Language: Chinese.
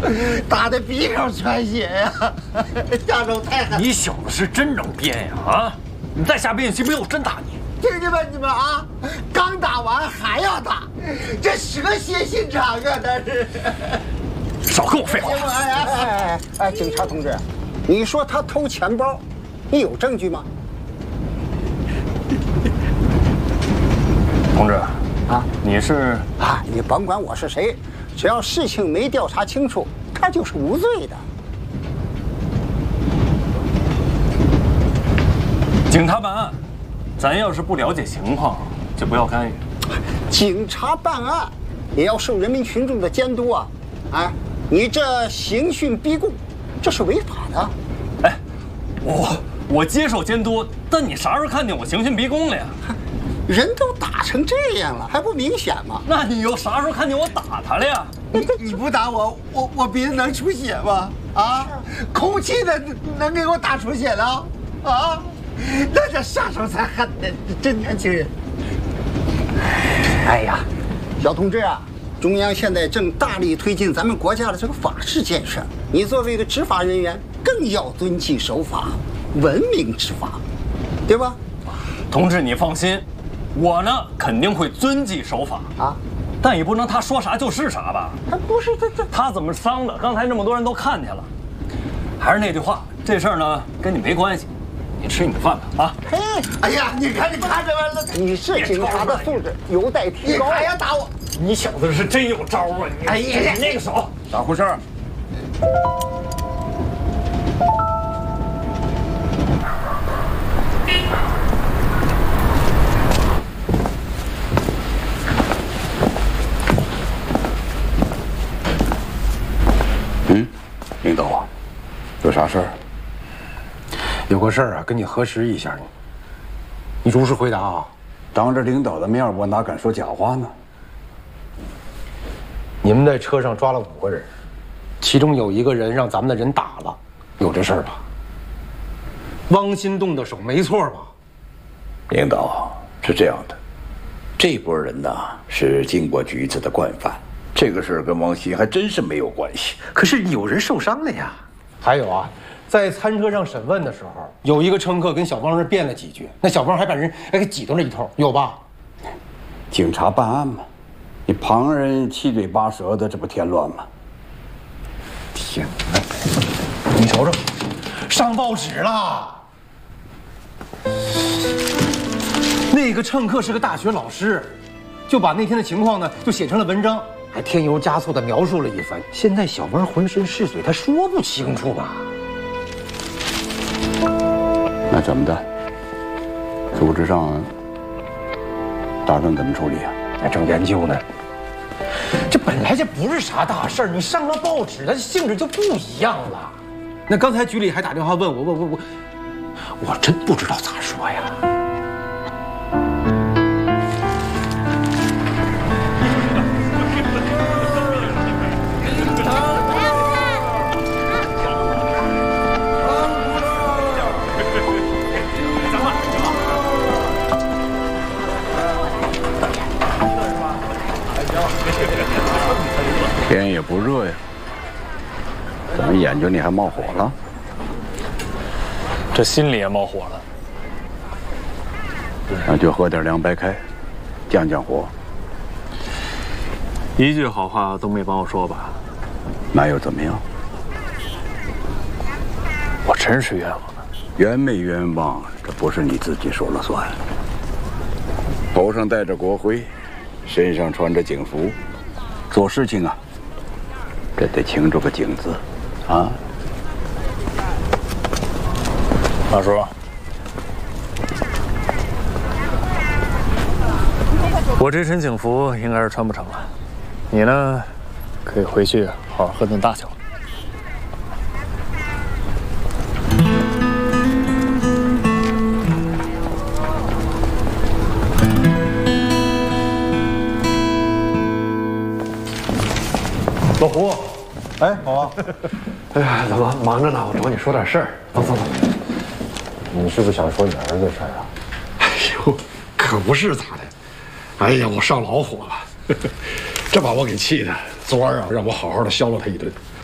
打得鼻孔全血呀！下手太狠！ 你小子是真能编呀！啊，你再瞎编，信不信我真打你？ 听见没，你们啊，刚打完还要打，这蛇蝎心肠啊，这是！ 少跟我废话！ 哎，警察同志，你说他偷钱包，你有证据吗？ 同志，啊，你是啊，你甭管我是谁，只要事情没调查清楚，他就是无罪的。 警察办案，咱要是不了解情况，就不要干预。 警察办案也要受人民群众的监督啊！哎，你这刑讯逼供，这是违法的。 哎，我接受监督，但你啥时候看见我刑讯逼供了呀？ 人都打成这样了，还不明显吗？ 那你又啥时候看见我打他了呀？ 你不打我，我鼻子能出血吗？啊，空气能给我打出血了？啊，那这下手才狠呢，真年轻人。 哎呀，小同志啊，中央现在正大力推进咱们国家的这个法治建设，你作为一个执法人员，更要遵纪守法，文明执法，对吧？ 同志，你放心。我呢肯定会遵纪守法啊，但也不能他说啥就是啥吧？ 他不是他怎么伤的？刚才那么多人都看见了。还是那句话，这事儿呢跟你没关系，你吃你的饭吧啊！ 嘿， 哎呀，你看这完了， 你是警察的素质有待提高。 你还要打我？ 你小子是真有招啊！你哎呀， 你那个手， 咋回事？领导啊，有啥事儿？ 有个事儿啊，跟你核实一下，你如实回答啊。 当着领导的面，我哪敢说假话呢？ 你们在车上抓了5个人，其中有1个人让咱们的人打了，有这事儿吧？汪新动的手没错吧？ 领导，是这样的，这波人呢是经过局子的惯犯。这个事儿跟王鑫还真是没有关系， 可是有人受伤了呀。还有啊，在餐车上审问的时候，有一个乘客跟小汪是辩了几句，那小汪还把人给挤兑了一通，有吧？ 警察办案嘛，你旁人七嘴八舌的，这不添乱吗？ 天哪！你瞅瞅，上报纸了。那个乘客是个大学老师，就把那天的情况呢，就写成了文章。还添油加醋地描述了一番。现在小汪浑身是水，他说不清楚吧？ 那怎么的？组织上打算怎么处理啊？ 还正研究呢。这本来就不是啥大事儿，你上了报纸，它性质就不一样了。那刚才局里还打电话问我真不知道咋说呀。 天也不热呀，怎么眼睛里还冒火了？ 这心里也冒火了。 那就喝点凉白开，降降火。 一句好话都没帮我说吧？ 那又怎么样？ 我真是冤枉了。 冤没冤枉，这不是你自己说了算。头上戴着国徽，身上穿着警服，做事情啊，这得擎着个警字，啊。 大叔，我这身警服应该是穿不成了，你呢，可以回去好好喝顿大酒。 老胡，哎，好啊。哎呀，怎么忙着呢？我找你说点事儿。走。你是不是想说你儿子的事儿啊？ 哎呦，可不是咋的。哎呀，我上老火了，这把我给气的。昨儿啊，让我好好的削了他一顿。